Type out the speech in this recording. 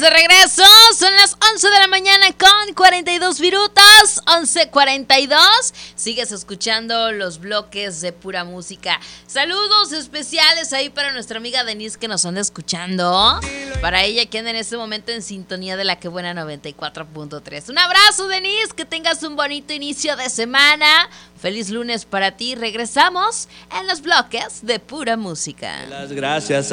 de regreso, son las 11 de la mañana con 42 minutos, 11:42. Sigues escuchando los bloques de pura música. Saludos especiales ahí para nuestra amiga Denise que nos anda escuchando. Para ella que anda en este momento en sintonía de la que buena 94.3. Un abrazo, Denise, que tengas un bonito inicio de semana. Feliz lunes para ti. Regresamos en los bloques de pura música. Las gracias.